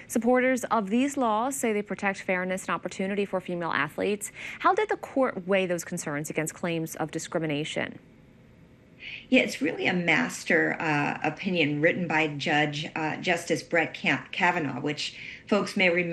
Supporters of these laws say they protect fairness and opportunity for female athletes. How did the court weigh those concerns against claims of discrimination? Yeah, it's really a master opinion written by Justice Brett Kavanaugh, which folks may remember.